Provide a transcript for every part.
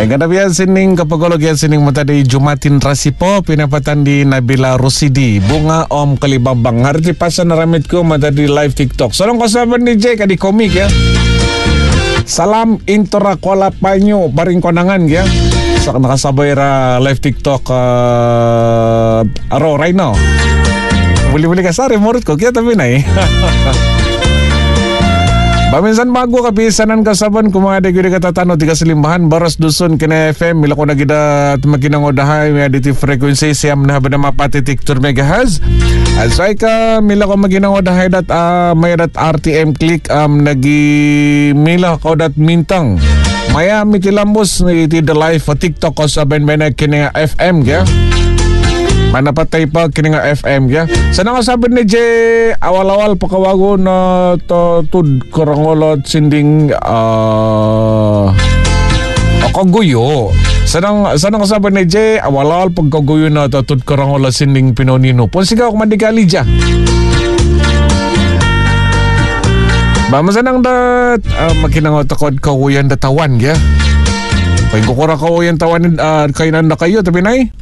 Kadabian sining kapagologian sining mata di Jumatin Rasipo pinapatan di Nabila Rusidi bunga Om Kalibabang hari di pasan ramit ko mata di live TikTok. Sorong ko saban ni Jay kadi komik ya. Salam intora kola panyo baring konangan ya. Sak nakasabay ra live TikTok aro right now. Boleh kasari morot ko kaya tapi nai. Paminsan bago kapisanan kasaban kumada gyud katatano tiga selimbahan baras dusun kena FM mila ko nagida makinang odahay may additive frequency siyam na bada mapati tiktur megahertz asay ka mila ko maginang odahay dat may dat RTM click nagi mila ko dat mintang maya mitilambos iti the live TikTok ko saben bena kina FM ya. Mana patay pa kini nga FM ya. Sana nga sabi ni Jay awal-awal pakawago na tud korangolot sinding kaguyo. Sana nga sabi ni Jay awal-awal pagkaguyo na tud korangolot sinding pinonino. Pon sigaw kumadigali dya. Bamasanang dat makinang takod kaguyan datawan ya. Pag kukura kaguyan tawan kainan na kayo tapi nay.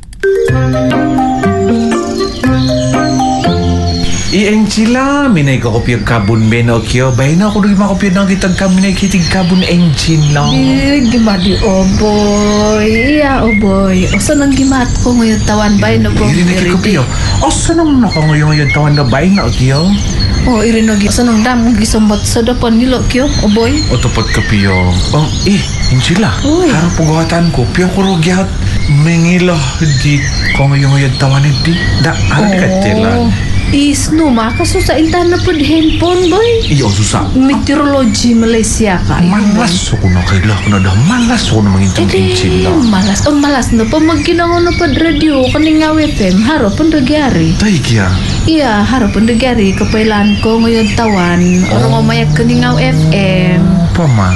Ieng sila, minay ka kopya kabun benokyo. Bahin ako rin makopya ng kitang kaminay kiting kabun engine lang. Gimadi, oh boy. Iya, oh boy. Osa nang gimat ko ngayon tawan, bahin na po. Irinig kopya. Osa nang ngayon tawan na bahin na kyo? Oh, irinig. Osa nang dam, gisambot sa dapan nilo kyo, oh boy. O tapat kopya. Ieng sila. Harap pagawatan ko, piyo ko rogyat. Mengilah di ko ngayon tawan hindi. Da, harap katila. Isno, makasusa iltan na po di handphone, boy. Iyo, susa. Meteorology Malaysia ka. Malas ako na kaila ko na daw. Malas ako na mangintang kinchin lang. Malas. Oh, malas na pa. Magkinango na pa radio. Kaning nga FM. Harap ang nagyari. Tay kya? Iya, harap ang nagyari. Kapailan ko ngayon tawan. Orang umayak kaning nga FM. Pama.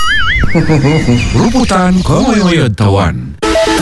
Ruputan ko ngayon tawan.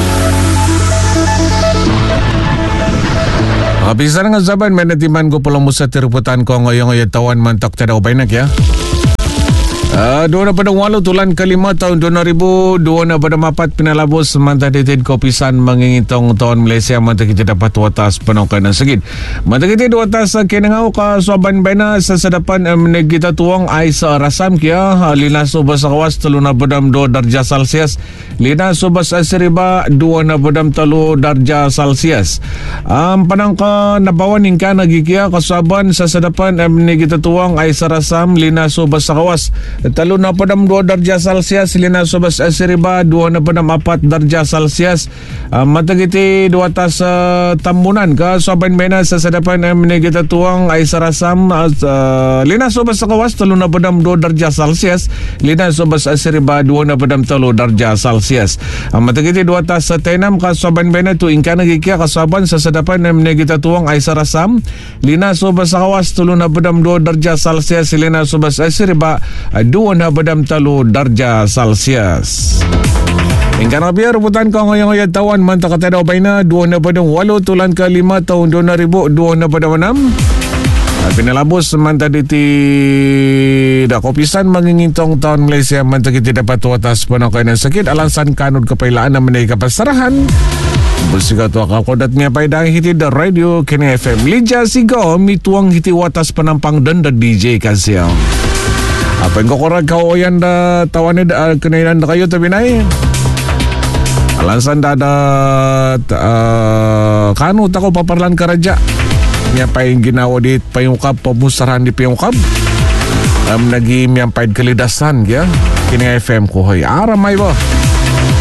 Kapisan nga saban, may natiman ko pulang musa tiruputan ko ngayon tawan mantak tada upay na kya. Doon na pada walo tulan kalima tahun 2000 doon na pada mapat pinalabos manta ditid kopisan mangingitong tahun Malaysia manta kita dapat watas penongkan ng sagid. Manta kita watas kinangaw ka suaban bena sa sadapan kita tuwang ay sa rasam kya lina subas sa kawas 3 na badam 2 darjah Celsius lina subas sa siriba 2 na badam 3 darjah Celsius. Panang ka nabawan ka nagikya kasuaban sa sadapan kita tuwang ay sa rasam lina subas sa kawas 3 na padam 2 darjah Celsius lina subas asiriba 2 na padam 4 darjah Celsius. Matagiti duatas tambunan ka saban mena sa sadapan kita tuwang ay sarasam lina subas sa kawas 3 na padam 2 darjah Celsius lina subas asiriba 2 na padam 3 darjah Celsius. Matagiti duatas tenam ka saban mena tuing ka nagikya kasaban sa sadapan kita tuwang ay sarasam lina subas sa kawas 3 na padam 2 darjah Celsius lina subas asiriba 2 na badam 3 darjah Celsius. Ingkan rabiar ruputan ko ngayon tawan manta katada ubay na 2 na badam 8 tulan ka 5 tahun 2000 2 na badam 6. Pinalabos manta diti da kopisan mangingintong tahun Malaysia manta kita dapat watas panokay ng sakit alansan kanod kapailaan na manay kapasarahan. Busika tu akakodat niya paidang hiti da radio kini FM. Lija sigaw mituang hiti watas panampang dan da DJ kasyaw. Apa yang kau kau yang dah tawane kenainan kayu tapi naik. Alasan dah ada kanu tak kau paparlan keraja. Nyapa yang ginawa di payungkap pemusarahan di payungkap. Nagi miampain kelidasan ya. Kini FM ko hoy aramay ba.